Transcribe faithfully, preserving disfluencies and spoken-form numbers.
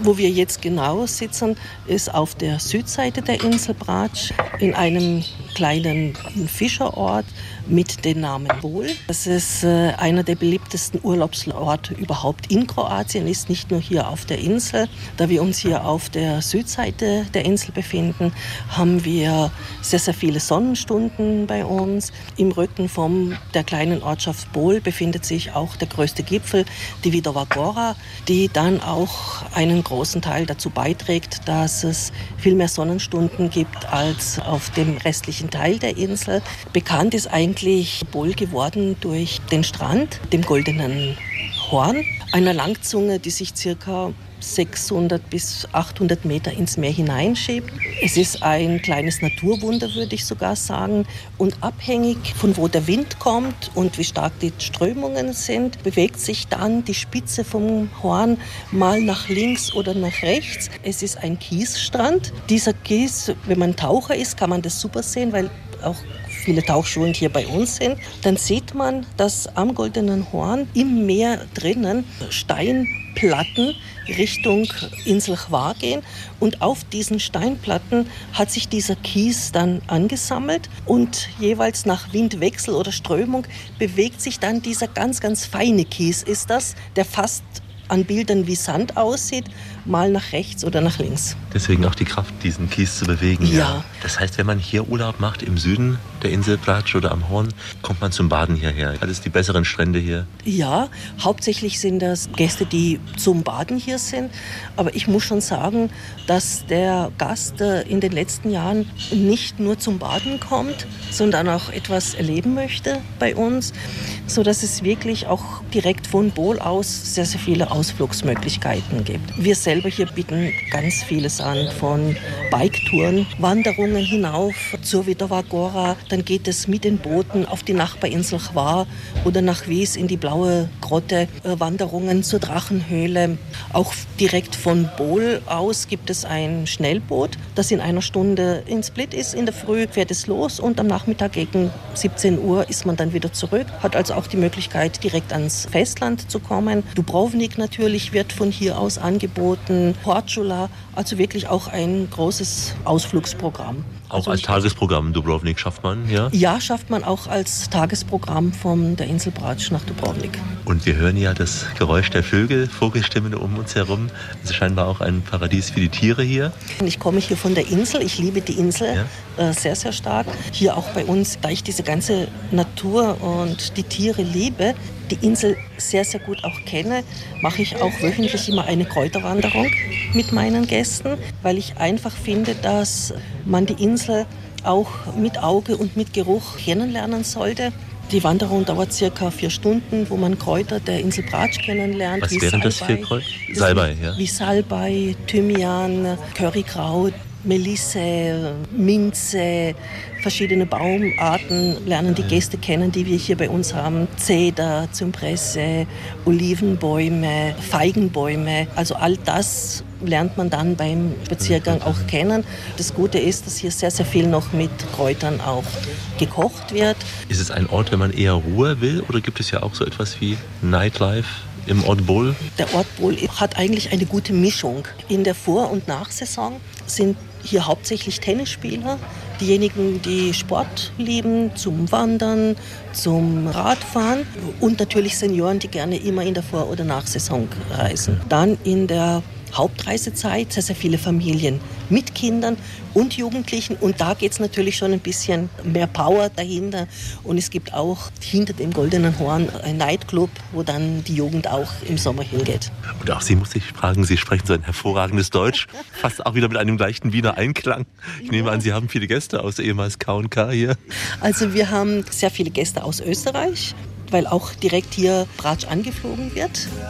Wo wir jetzt genau sitzen, ist auf der Südseite der Insel Brač in einem kleinen Fischerort mit dem Namen Bol. Das ist äh, einer der beliebtesten Urlaubsorte überhaupt in Kroatien, ist nicht nur hier auf der Insel. Da wir uns hier auf der Südseite der Insel befinden, haben wir sehr, sehr viele Sonnenstunden bei uns. Im Rücken von der kleinen Ortschaft Bol befindet sich auch der größte Gipfel, die Vidova Gora, die dann auch einen großen Teil dazu beiträgt, dass es viel mehr Sonnenstunden gibt als auf dem restlichen Teil der Insel. Bekannt ist eigentlich Bol geworden durch den Strand, dem Goldenen Horn, einer Langzunge, die sich circa sechshundert bis achthundert Meter ins Meer hineinschiebt. Es ist ein kleines Naturwunder, würde ich sogar sagen. Und abhängig von wo der Wind kommt und wie stark die Strömungen sind, bewegt sich dann die Spitze vom Horn mal nach links oder nach rechts. Es ist ein Kiesstrand. Dieser Kies, wenn man Taucher ist, kann man das super sehen, weil auch viele Tauchschulen hier bei uns sind. Dann sieht man, dass am Goldenen Horn im Meer drinnen Steinplatten Richtung Insel Hvar gehen. Und auf diesen Steinplatten hat sich dieser Kies dann angesammelt und jeweils nach Windwechsel oder Strömung bewegt sich dann dieser ganz, ganz feine Kies, ist das, der fast an Bildern wie Sand aussieht, mal nach rechts oder nach links. Deswegen auch die Kraft, diesen Kies zu bewegen. Ja. ja. Das heißt, wenn man hier Urlaub macht, im Süden der Insel Brač oder am Horn, kommt man zum Baden hierher. Alles die besseren Strände hier. Ja, hauptsächlich sind das Gäste, die zum Baden hier sind. Aber ich muss schon sagen, dass der Gast in den letzten Jahren nicht nur zum Baden kommt, sondern auch etwas erleben möchte bei uns, sodass es wirklich auch direkt von Bol aus sehr, sehr viele Ausflugsmöglichkeiten gibt. Wir selber hier bieten ganz vieles an, von Biketouren, Wanderungen hinauf zur Vidova Gora, dann geht es mit den Booten auf die Nachbarinsel Hvar oder nach Vis in die blaue Grotte, äh, Wanderungen zur Drachenhöhle. Auch direkt von Bol aus gibt es ein Schnellboot, das in einer Stunde in Split ist. In der Früh fährt es los und am Nachmittag gegen siebzehn Uhr ist man dann wieder zurück. Hat also auch die Möglichkeit, direkt ans Festland zu kommen. Dubrovnik natürlich wird von hier aus angeboten, Korčula, also wirklich auch ein großes Ausflugsprogramm. Auch also als Tagesprogramm Dubrovnik schafft man, ja? Ja, schafft man auch als Tagesprogramm von der Insel Brač nach Dubrovnik. Und wir hören ja das Geräusch der Vögel, Vogelstimmen um uns herum. Es ist scheinbar auch ein Paradies für die Tiere hier. Ich komme hier von der Insel, ich liebe die Insel ja? äh, sehr, sehr stark. Hier auch bei uns, da ich diese ganze Natur und die Tiere liebe, die Insel sehr, sehr gut auch kenne, mache ich auch wöchentlich immer eine Kräuterwanderung mit meinen Gästen, weil ich einfach finde, dass man die Insel auch mit Auge und mit Geruch kennenlernen sollte. Die Wanderung dauert circa vier Stunden, wo man Kräuter der Insel Brač kennenlernt. Was wären das für Kräuter? Salbei, ja. Wie Salbei, Thymian, Currykraut, Melisse, Minze, verschiedene Baumarten lernen die Gäste kennen, die wir hier bei uns haben. Zeder, Zypresse, Olivenbäume, Feigenbäume. Also all das lernt man dann beim Spaziergang auch kennen. Das Gute ist, dass hier sehr, sehr viel noch mit Kräutern auch gekocht wird. Ist es ein Ort, wenn man eher Ruhe will, oder gibt es ja auch so etwas wie Nightlife im Ort Bol? Der Ort Bol hat eigentlich eine gute Mischung. In der Vor- und Nachsaison sind hier hauptsächlich Tennisspieler, diejenigen, die Sport lieben, zum Wandern, zum Radfahren und natürlich Senioren, die gerne immer in der Vor- oder Nachsaison reisen. Dann in der Hauptreisezeit sehr, sehr viele Familien mit Kindern und Jugendlichen und da geht es natürlich schon ein bisschen mehr Power dahinter und es gibt auch hinter dem Goldenen Horn ein Nightclub, wo dann die Jugend auch im Sommer hingeht. Und auch Sie muss ich fragen, Sie sprechen so ein hervorragendes Deutsch, fast auch wieder mit einem leichten Wiener Einklang. Ich nehme an, Sie haben viele Gäste aus ehemals K und K hier. Also wir haben sehr viele Gäste aus Österreich, weil auch direkt hier Brač angeflogen wird.